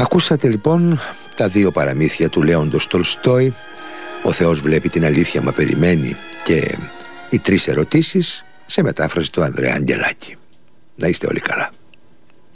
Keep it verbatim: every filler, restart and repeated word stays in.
Ακούσατε λοιπόν τα δύο παραμύθια του Λέοντος Τολστόι, «Ο Θεός βλέπει την αλήθεια μα περιμένει» και «Οι τρεις ερωτήσεις», σε μετάφραση του Ανδρέα Αγγελάκη. Να είστε όλοι καλά.